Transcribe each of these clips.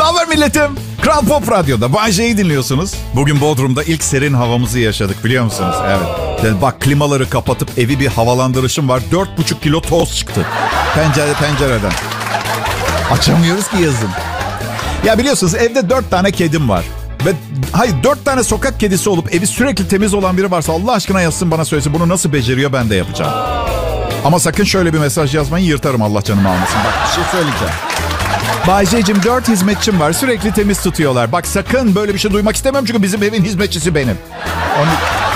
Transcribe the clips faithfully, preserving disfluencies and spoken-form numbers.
Naber milletim? Kral Pop Radyo'da Bay J'yi dinliyorsunuz. Bugün Bodrum'da ilk serin havamızı yaşadık, biliyor musunuz? Evet. Yani bak, klimaları kapatıp evi bir havalandırışım var. Dört buçuk kilo toz çıktı. Pencere pencereden. Açamıyoruz ki yazın. Ya biliyorsunuz, evde dört tane kedim var. Ve hayır, dört tane sokak kedisi olup evi sürekli temiz olan biri varsa Allah aşkına yazsın, bana söylesin. Bunu nasıl beceriyor, ben de yapacağım. Ama sakın şöyle bir mesaj yazmayın, yırtarım, Allah canımı almasın. Bak, bir şey söyleyeceğim. Bay J'cim, dört hizmetçim var, sürekli temiz tutuyorlar. Bak sakın böyle bir şey duymak istemem, çünkü bizim evin hizmetçisi benim. Onu...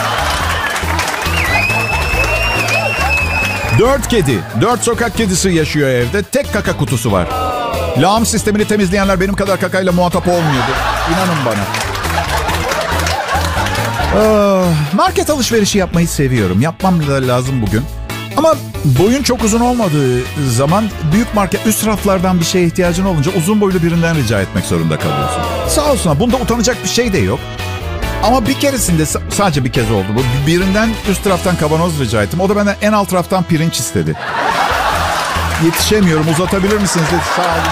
Dört kedi, dört sokak kedisi yaşıyor evde. Tek kaka kutusu var. Lağım sistemini temizleyenler benim kadar kakayla muhatap olmuyordu. İnanın bana. Ee, market alışverişi yapmayı seviyorum. Yapmam da lazım bugün. Ama boyun çok uzun olmadığı zaman büyük market üst raflardan bir şeye ihtiyacın olunca uzun boylu birinden rica etmek zorunda kalıyorsun. Sağ olsun, bunda utanacak bir şey de yok. Ama bir keresinde, sadece bir kez oldu bu. Birinden üst taraftan kavanoz rica ettim. O da benden en alt taraftan pirinç istedi. Yetişemiyorum, uzatabilir misiniz dedi. Sağ olun.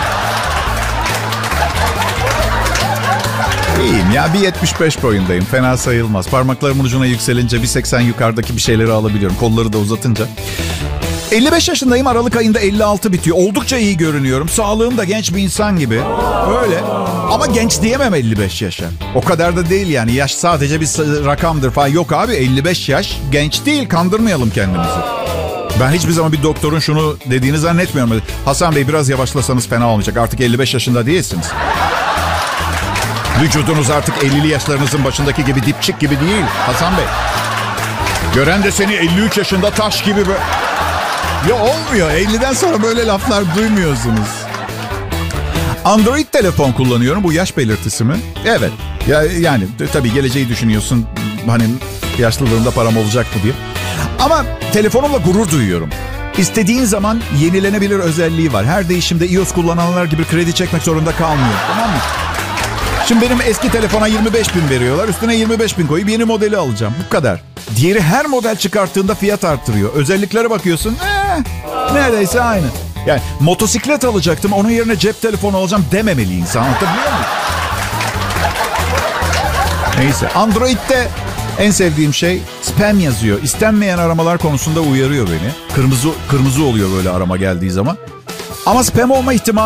İyiyim ya, bir yetmiş beş boyundayım. Fena sayılmaz. Parmaklarımın ucuna yükselince bir seksen yukarıdaki bir şeyleri alabiliyorum. Kolları da uzatınca. elli beş yaşındayım. Aralık ayında elli altı bitiyor. Oldukça iyi görünüyorum. Sağlığım da genç bir insan gibi. Öyle. Ama genç diyemem elli beş yaşa. O kadar da değil yani. Yaş sadece bir rakamdır falan. Yok abi, elli beş yaş genç değil. Kandırmayalım kendimizi. Ben hiçbir zaman bir doktorun şunu dediğini zannetmiyorum. Hasan Bey, biraz yavaşlasanız fena olmayacak. Artık elli beş yaşında değilsiniz. Vücudunuz artık ellili yaşlarınızın başındaki gibi dipçik gibi değil Hasan Bey. Gören de seni elli üç yaşında taş gibi böyle... Ya olmuyor. elliden sonra böyle laflar duymuyorsunuz. Android telefon kullanıyorum. Bu yaş belirtisi mi? Evet. Ya, yani tabii geleceği düşünüyorsun. Hani yaşlılığında param olacak mı diye. Ama telefonumla gurur duyuyorum. İstediğin zaman yenilenebilir özelliği var. Her değişimde iOS kullananlar gibi kredi çekmek zorunda kalmıyor. Tamam mı? Şimdi benim eski telefona yirmi beş bin veriyorlar. Üstüne yirmi beş bin koyup yeni modeli alacağım. Bu kadar. Diğeri her model çıkarttığında fiyat arttırıyor. Özelliklere bakıyorsun. Eh, neredeyse aynı. Yani motosiklet alacaktım. Onun yerine cep telefonu alacağım dememeli insan. Anlatabiliyor muyum? Neyse. Android'de en sevdiğim şey spam yazıyor. İstenmeyen aramalar konusunda uyarıyor beni. Kırmızı kırmızı oluyor böyle arama geldiği zaman. Ama spam olma ihtimali